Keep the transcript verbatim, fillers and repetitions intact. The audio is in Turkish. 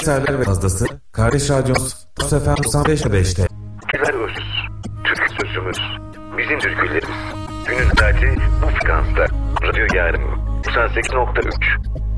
eserler ve fazlası Kardeş Radyomuz bu sefer doksan beş nokta beşte. Güzel özüz, Türk sözümüz, bizim türkülerimiz. Günün saati bu frekansta. Radyo Yarın doksan sekiz nokta üç.